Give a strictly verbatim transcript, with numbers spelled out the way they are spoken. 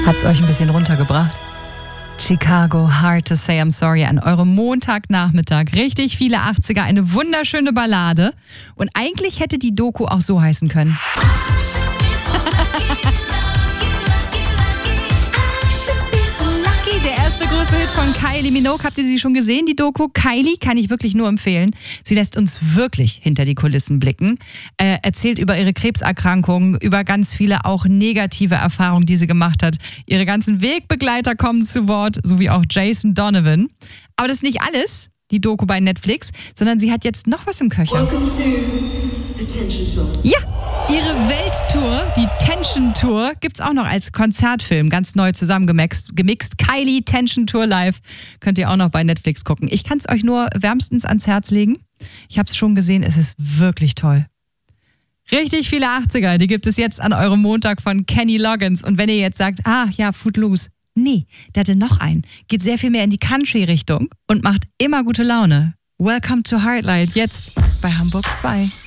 Hat's euch ein bisschen runtergebracht? Chicago, Hard to Say I'm Sorry an eurem Montagnachmittag. Richtig viele achtziger, eine wunderschöne Ballade. Und eigentlich hätte die Doku auch so heißen können. Der erste große Hit von Kylie Minogue. Habt ihr sie schon gesehen, die Doku? Kylie kann ich wirklich nur empfehlen. Sie lässt uns wirklich hinter die Kulissen blicken. Äh, erzählt über ihre Krebserkrankung, über ganz viele auch negative Erfahrungen, die sie gemacht hat. Ihre ganzen Wegbegleiter kommen zu Wort, sowie auch Jason Donovan. Aber das ist nicht alles, die Doku bei Netflix, sondern sie hat jetzt noch was im Köcher. Welcome to the Tension Tour. Ja, ihre Welttour, die Tension Tour, gibt's auch noch als Konzertfilm, ganz neu zusammengemixt. Gemixt. Kylie Tension Tour Live könnt ihr auch noch bei Netflix gucken. Ich kann es euch nur wärmstens ans Herz legen. Ich habe es schon gesehen, es ist wirklich toll. Richtig viele achtziger, die gibt es jetzt an eurem Montag von Kenny Loggins. Und wenn ihr jetzt sagt, ah ja, Footloose, nee, der hatte noch einen, geht sehr viel mehr in die Country-Richtung und macht immer gute Laune. Welcome to Heartlight, jetzt bei Hamburg zwei.